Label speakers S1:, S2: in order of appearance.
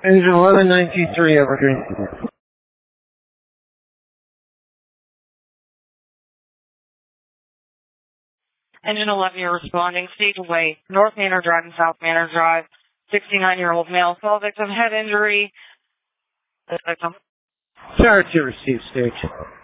S1: Engine 11923, Evergreen.
S2: Engine 11, you're responding. Stage away. North Manor Drive and South Manor Drive. 69-year-old male. Fall victim, head injury. Victim.
S1: Sorry to receive stage.